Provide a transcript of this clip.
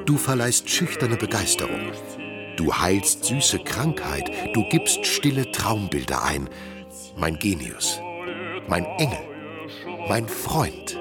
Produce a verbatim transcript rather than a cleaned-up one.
Du verleihst schüchterne Begeisterung. Du heilst süße Krankheit. Du gibst stille Traumbilder ein. Mein Genius, mein Engel, mein Freund.